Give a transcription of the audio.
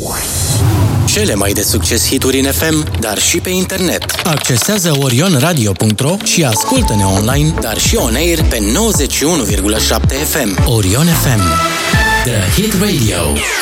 Cele mai de succes hituri în FM, dar și pe internet. Accesează orionradio.ro și ascultă-ne online, dar și on air pe 91,7 FM. Orion FM, The Hit Radio.